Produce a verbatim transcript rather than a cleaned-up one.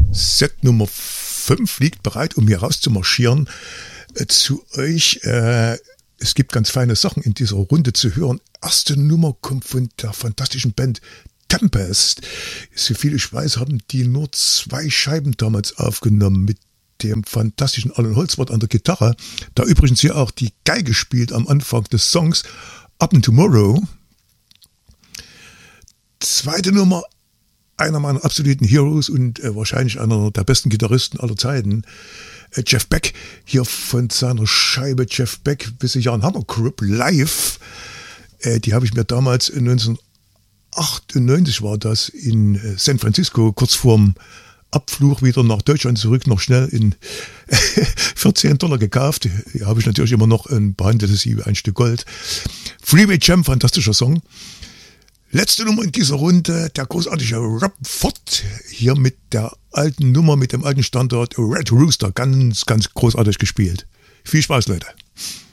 Set Nummer fünf liegt bereit, um hier rauszumarschieren äh, zu euch. Äh, es gibt ganz feine Sachen in dieser Runde zu hören. Erste Nummer kommt von der fantastischen Band Tempest. Soviel ich weiß, haben die nur zwei Scheiben damals aufgenommen mit dem fantastischen Alan Holzworth an der Gitarre. Da übrigens hier auch die Geige spielt am Anfang des Songs Up and Tomorrow. Zweite Nummer, einer meiner absoluten Heroes und äh, wahrscheinlich einer der besten Gitarristen aller Zeiten, äh, Jeff Beck, hier von seiner Scheibe Jeff Beck, bis ich Jan Hammer Group live, äh, die habe ich mir damals neunzehnhundertachtundneunzig war das in äh, San Francisco, kurz vorm Abflug wieder nach Deutschland zurück, noch schnell in für zehn Dollar gekauft. Hier habe ich natürlich immer noch ein behandeltes wie ein Stück Gold. Freeway Jam, fantastischer Song. Letzte Nummer in dieser Runde, der großartige Rob Ford, hier mit der alten Nummer, mit dem alten Standard Red Rooster, ganz, ganz großartig gespielt. Viel Spaß, Leute.